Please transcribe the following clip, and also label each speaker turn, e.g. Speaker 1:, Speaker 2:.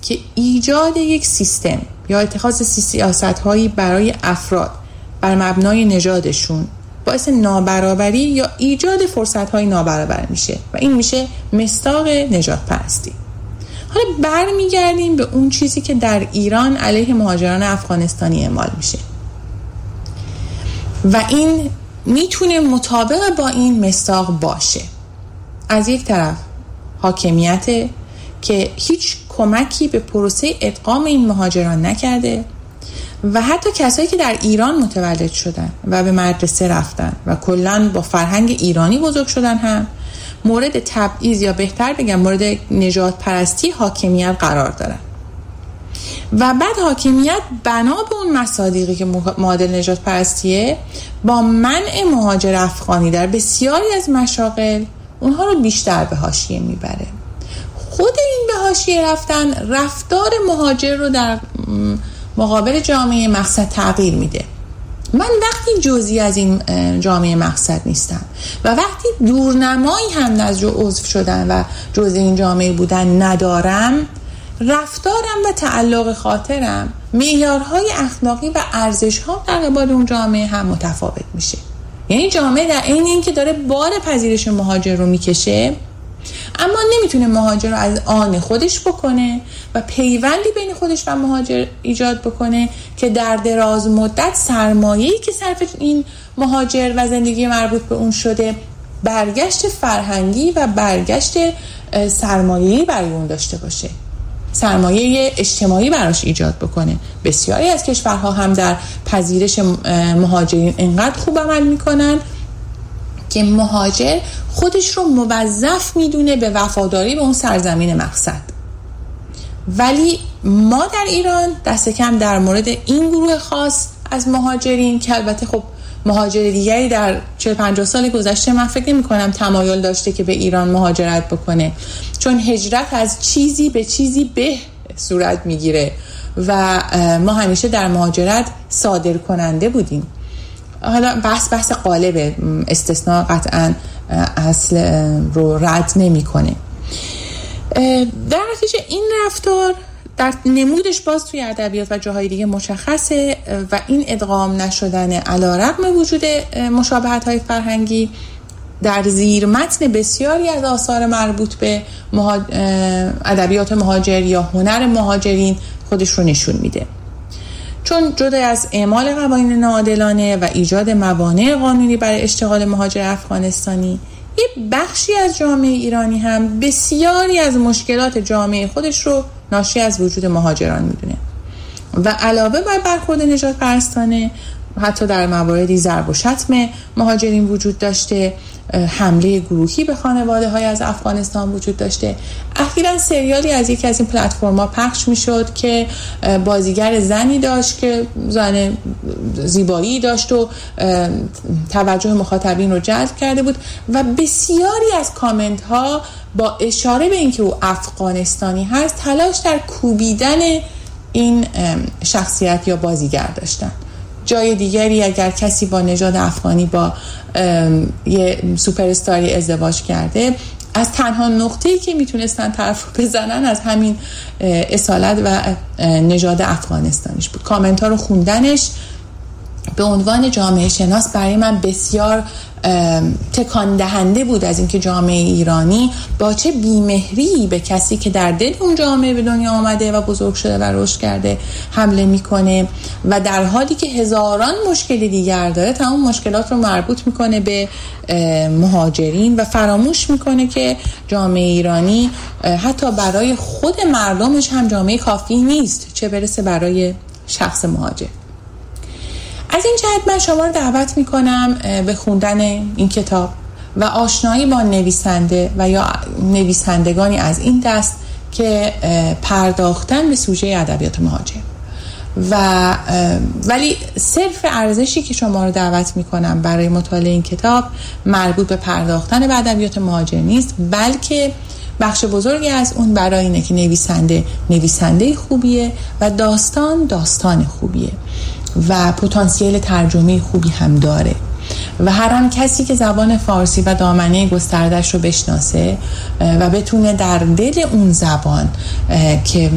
Speaker 1: که ایجاد یک سیستم یا اتخاذ سیاست‌هایی برای افراد بر مبنای نژادشون باعث نابرابری یا ایجاد فرصت‌های نابرابر میشه و این میشه مصداق نژاد پرستی. حالا برمیگردیم به اون چیزی که در ایران علیه مهاجران افغانستانی اعمال میشه و این میتونه مطابق با این مصداق باشه. از یک طرف حاکمیت که هیچ کمکی به پروسه ادغام این مهاجران نکرده و حتی کسایی که در ایران متولد شدن و به مدرسه رفتن و کلاً با فرهنگ ایرانی بزرگ شدن هم مورد تبعیض یا بهتر بگم مورد نژاد پرستی حاکمیت قرار دارن و بعد حاکمیت بنا به اون مصادیقی که معادل نژاد پرستیه با منع مهاجر افغانی در بسیاری از مشاغل اونها رو بیشتر به حاشیه میبره. خود این به حاشیه رفتن رفتار مهاجر رو در مقابل جامعه مقصد تغییر میده. من وقتی جزئی از این جامعه مقصد نیستم و وقتی دورنمایی هم نظر عضو شدن و جزئی این جامعه بودن ندارم، رفتارم و تعلق خاطرم، معیارهای اخلاقی و ارزش‌ها در قبال اون جامعه هم متفاوت میشه. یعنی جامعه در عین اینکه داره بار پذیرش مهاجر رو میکشه، اما نمیتونه مهاجر رو از آن خودش بکنه و پیوندی بین خودش و مهاجر ایجاد بکنه که در دراز مدت سرمایه‌ای که صرف این مهاجر و زندگی مربوط به اون شده برگشت فرهنگی و برگشت سرمایه‌ای برای اون داشته باشه، سرمایه اجتماعی براش ایجاد بکنه. بسیاری از کشورها هم در پذیرش مهاجرین انقدر خوب عمل میکنن که مهاجر خودش رو موظف میدونه به وفاداری به اون سرزمین مقصد. ولی ما در ایران دست کم در مورد این گروه خاص از مهاجرین که البته خب مهاجر دیگری در 40-50 سال گذشته من فکر نمی کنم تمایل داشته که به ایران مهاجرت بکنه، چون هجرت از چیزی به چیزی به صورت میگیره و ما همیشه در مهاجرت صادر کننده بودیم. حالا بحث قالب استثناء قطعا اصل رو رد نمی کنه. در نتیجه این رفتار در نمودش باز توی ادبیات و جاهای دیگه مشخصه و این ادغام نشدن علیرغم وجود مشابهت‌های فرهنگی در زیر متن بسیاری از آثار مربوط به ادبیات مهاجر یا هنر مهاجرین خودش رو نشون میده. چون جدا از اعمال قوانین ناعادلانه و ایجاد موانع قانونی برای اشتغال مهاجر افغانستانی، یه بخشی از جامعه ایرانی هم بسیاری از مشکلات جامعه خودش رو ناشی از وجود مهاجران میدونه و علاوه بر برخورد نژاد پرستانه حتی در مواردی ضرب و شتم مهاجرین وجود داشته، حمله گروهی به خانواده‌های از افغانستان وجود داشته. اخیراً سریالی از یکی از این پلتفرم‌ها پخش می‌شد که بازیگر زنی داشت که زن زیبایی داشت و توجه مخاطبین رو جلب کرده بود و بسیاری از کامنت‌ها با اشاره به اینکه او افغانستانی هست تلاش در کوبیدن این شخصیت یا بازیگر داشتن. جای دیگری اگر کسی با نژاد افغانی با یه سوپر استاری ازدواج کرده، از تنها نقطه‌ای که میتونستن طرف رو بزنن از همین اصالت و نژاد افغانستانیش بود. کامنت ها رو خوندنش به عنوان جامعه شناس برای من بسیار تکان دهنده بود از اینکه جامعه ایرانی با چه بیمهری به کسی که در دل اون جامعه به دنیا آمده و بزرگ شده و رشد کرده حمله میکنه و در حالی که هزاران مشکل دیگر داره تمام مشکلات رو مربوط میکنه به مهاجرین و فراموش میکنه که جامعه ایرانی حتی برای خود مردمش هم جامعه کافی نیست، چه برسه برای شخص مهاجر. از این جهت من شما رو دعوت میکنم به خوندن این کتاب و آشنایی با نویسنده و یا نویسندگانی از این دست که پرداختن به سوژه ادبیات مهاجر ولی صرف ارزشی که شما رو دعوت میکنم برای مطالعه این کتاب مربوط به پرداختن به ادبیات مهاجر نیست، بلکه بخش بزرگی از اون برای اینه که نویسنده خوبیه و داستان خوبیه و پتانسیل ترجمه خوبی هم داره و هر آن کسی که زبان فارسی و دامنه گسترده‌اش رو بشناسه و بتونه در دل اون زبان که